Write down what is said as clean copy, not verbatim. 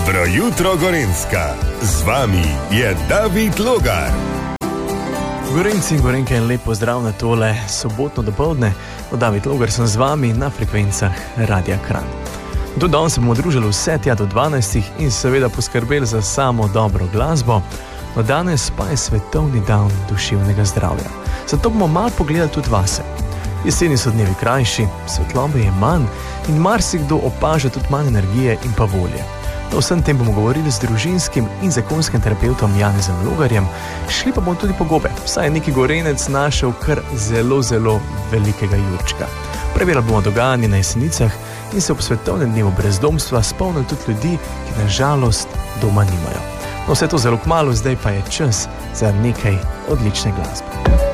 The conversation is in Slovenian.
Dobro jutro, Gorenjska. Z vami je David Logar. Gorenjci in Gorenjke, lep pozdrav na tole sobotno dopoldne. David Logar sem z vami na frekvencah Radia Kranj. Do danes se bomo družili vse tja do 12 in seveda poskrbeli za samo dobro glasbo. No, danes pa je svetovni dan duševnega zdravja. Zato bomo malo pogledali tudi vase. Jeseni so dnevi krajši, svetlobe je manj in marsikdo opaža tudi manj energije in pa volje. O vsem tem bomo govorili z družinskim in zakonskim terapeutom Janezom Logarjem, šli pa bomo tudi po gobe, saj je neki Gorenec našel kar zelo velikega jurčka. Preverili bomo dogajanje na Jesenicah in se ob svetovnem dnevu brezdomstva spomnili tudi ljudi, ki na žalost doma nimajo. No, vse to zelo kmalu, zdaj pa je čas za nekaj odlične glasbe.